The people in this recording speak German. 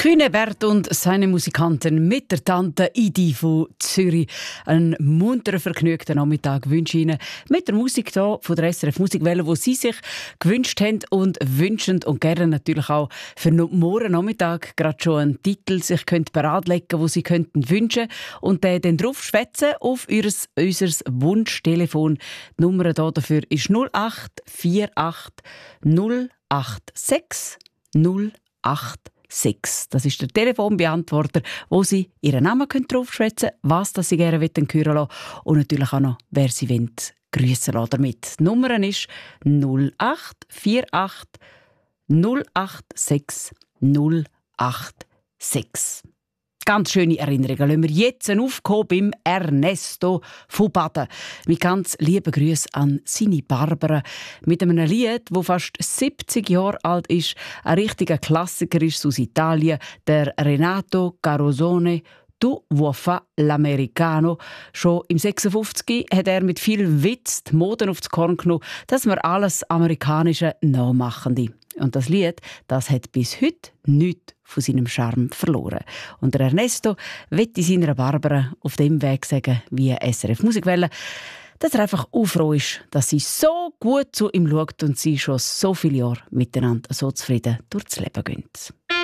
Kühnebert und seine Musikanten mit der Tante Idi von Zürich. Einen munteren, vergnügten Nachmittag wünsche ich Ihnen mit der Musik hier von der SRF Musikwelle, die Sie sich gewünscht haben und wünschen und gerne natürlich auch für morgen Nachmittag gerade schon einen Titel sich bereitlegen, wo Sie könnten wünschen und dann drauf schwätzen auf unser Wunschtelefon. Die Nummer hier dafür ist 0848 086 086. Das ist der Telefonbeantworter, wo Sie Ihren Namen draufschwätzen können, was Sie gerne hören lassen und natürlich auch noch, wer Sie grüssen lassen damit. Die Nummer ist 0848 086 086. Ganz schöne Erinnerungen lassen wir jetzt aufkommen beim Ernesto von Baden. Mit ganz lieben Grüßen an seine Barbara. Mit einem Lied, das fast 70 Jahre alt ist. Ein richtiger Klassiker ist aus Italien. Der Renato Carosone «Tu vuoi fa l'americano». Schon im 56 hat er mit viel Witz die Moden aufs Korn genommen, dass wir alles Amerikanische nachmachen. Und das Lied, das hat bis heute nichts von seinem Charme verloren. Und der Ernesto wird seiner Barbara auf dem Weg sagen, wie SRF Musikwelle, dass er einfach froh ist, dass sie so gut zu ihm schaut und sie schon so viele Jahre miteinander so zufrieden durchs Leben gehen.